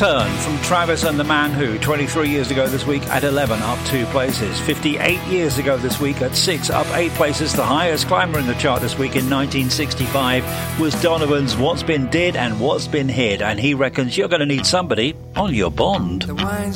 Turn from Travis and the Man Who, 23 years ago this week at 11, up 2 places. 58 years ago this week at 6, up 8 places. The highest climber in the chart this week in 1965 was Donovan's What's Been Did and What's Been Hid, and he reckons you're going to need somebody on your bond.